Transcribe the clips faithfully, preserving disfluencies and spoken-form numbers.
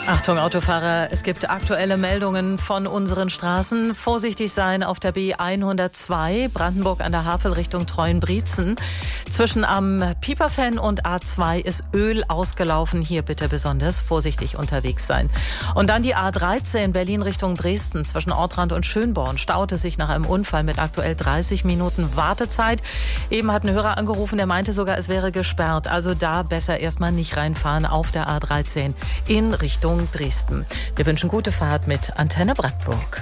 Achtung Autofahrer, es gibt aktuelle Meldungen von unseren Straßen. Vorsichtig sein auf der B hundertzwei, Brandenburg an der Havel Richtung Treuenbrietzen. Zwischen am Pieperfenn und A zwei ist Öl ausgelaufen. Hier bitte besonders vorsichtig unterwegs sein. Und dann die A dreizehn, Berlin Richtung Dresden. Zwischen Ortrand und Schönborn staute sich nach einem Unfall mit aktuell dreißig Minuten Wartezeit. Eben hat ein Hörer angerufen, der meinte sogar, es wäre gesperrt. Also da besser erstmal nicht reinfahren auf der A dreizehn in Richtung Dresden. Wir wünschen gute Fahrt mit Antenne Brandenburg.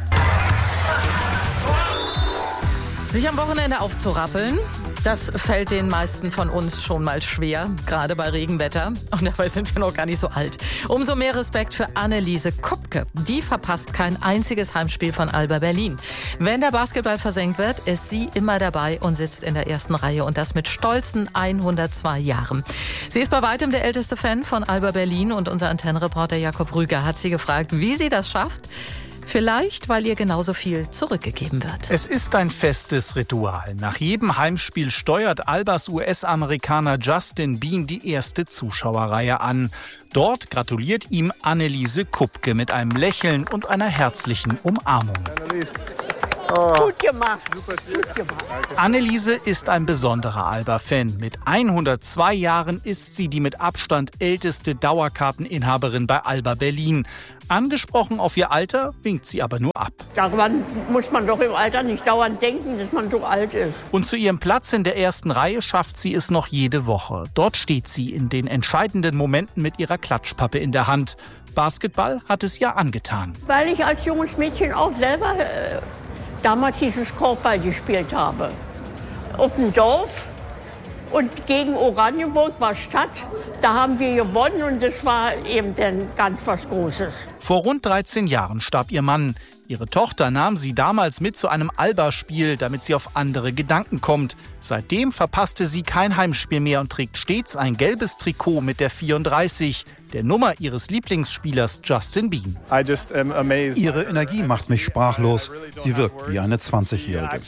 Sich am Wochenende aufzurappeln, das fällt den meisten von uns schon mal schwer, gerade bei Regenwetter. Und dabei sind wir noch gar nicht so alt. Umso mehr Respekt für Anneliese Kupke. Die verpasst kein einziges Heimspiel von Alba Berlin. Wenn der Basketball versenkt wird, ist sie immer dabei und sitzt in der ersten Reihe. Und das mit stolzen hundertzwei Jahren. Sie ist bei weitem der älteste Fan von Alba Berlin. Und unser Antennenreporter Jakob Rüger hat sie gefragt, wie sie das schafft. Vielleicht, weil ihr genauso viel zurückgegeben wird. Es ist ein festes Ritual. Nach jedem Heimspiel steuert Albas U S-Amerikaner Justin Bean die erste Zuschauerreihe an. Dort gratuliert ihm Anneliese Kupke mit einem Lächeln und einer herzlichen Umarmung. Anneliese. Oh. Gut gemacht. Super Gut gemacht. Anneliese ist ein besonderer Alba-Fan. Mit hundertzwei Jahren ist sie die mit Abstand älteste Dauerkarteninhaberin bei Alba Berlin. Angesprochen auf ihr Alter, winkt sie aber nur ab. Daran muss man doch im Alter nicht dauernd denken, dass man so alt ist. Und zu ihrem Platz in der ersten Reihe schafft sie es noch jede Woche. Dort steht sie in den entscheidenden Momenten mit ihrer Klatschpappe in der Hand. Basketball hat es ja angetan. Weil ich als junges Mädchen auch selber äh, damals dieses Korbball gespielt habe. Auf dem Dorf. Und gegen Oranienburg war Stadt, da haben wir gewonnen und das war eben dann ganz was Großes. Vor rund dreizehn Jahren starb ihr Mann. Ihre Tochter nahm sie damals mit zu einem Alba-Spiel, damit sie auf andere Gedanken kommt. Seitdem verpasste sie kein Heimspiel mehr und trägt stets ein gelbes Trikot mit der vierunddreißig, der Nummer ihres Lieblingsspielers Justin Bean. Ihre Energie macht mich sprachlos. Sie wirkt wie eine zwanzigjährige.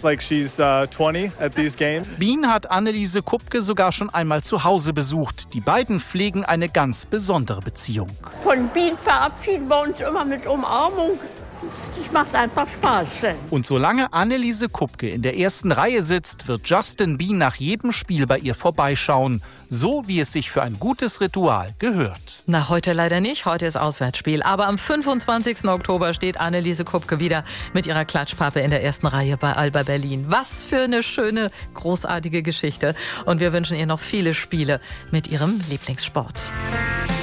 Bean hat Anneliese Kupke sogar schon einmal zu Hause besucht. Die beiden pflegen eine ganz besondere Beziehung. Von Bean verabschieden wir uns immer mit Umarmung. Das macht einfach Spaß. Und solange Anneliese Kupke in der ersten Reihe sitzt, wird Justin Bean nach jedem Spiel bei ihr vorbeischauen. So wie es sich für ein gutes Ritual gehört. Na, heute leider nicht. Heute ist Auswärtsspiel. Aber am fünfundzwanzigsten Oktober steht Anneliese Kupke wieder mit ihrer Klatschpappe in der ersten Reihe bei Alba Berlin. Was für eine schöne, großartige Geschichte. Und wir wünschen ihr noch viele Spiele mit ihrem Lieblingssport.